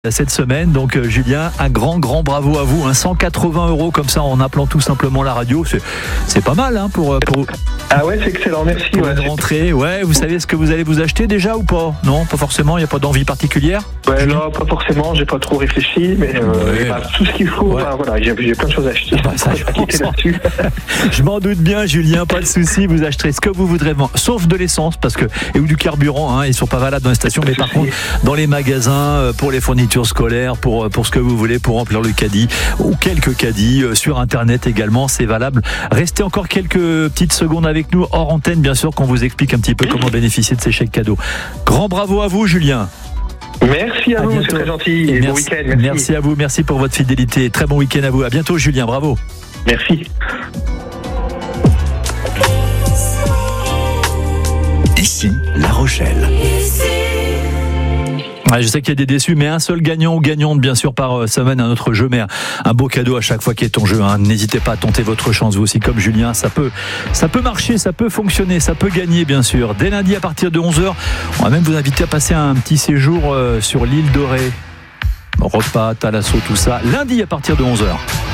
cette semaine. Donc Julien, un grand bravo à vous. 180 € comme ça en appelant tout simplement la radio, c'est pas mal pour Ah ouais, c'est excellent, merci. Pour une rentrée. Ouais, vous savez ce que vous allez vous acheter déjà ou pas? Non, pas forcément, il n'y a pas d'envie particulière? Ouais, non, pas forcément, j'ai pas trop réfléchi, mais tout ce qu'il faut, j'ai plein de choses à acheter. Je m'en doute bien, Julien, pas de souci, vous acheterez ce que vous voudrez, sauf de l'essence ou du carburant, ils sont pas valables dans les stations, mais par contre dans les magasins, pour les fournitures scolaires, pour ce que vous voulez, pour remplir le caddie ou quelques caddies, sur internet également, c'est valable. Restez encore quelques petites secondes avec nous hors antenne, bien sûr, qu'on vous explique un petit peu comment bénéficier de ces chèques cadeaux. Grand bravo à vous, Julien. Merci à vous, c'est très gentil. Et bon week-end. Merci à vous, merci pour votre fidélité. Très bon week-end à vous. À bientôt, Julien. Bravo. Merci. Ici, La Rochelle. Je sais qu'il y a des déçus, mais un seul gagnant ou gagnante, bien sûr, par semaine à notre jeu, mais un beau cadeau à chaque fois qui est en jeu. N'hésitez pas à tenter votre chance, vous aussi, comme Julien. Ça peut marcher, ça peut fonctionner, ça peut gagner, bien sûr. Dès lundi, à partir de 11h, on va même vous inviter à passer un petit séjour sur l'île Dorée. Repas, thalasso, tout ça. Lundi, à partir de 11h.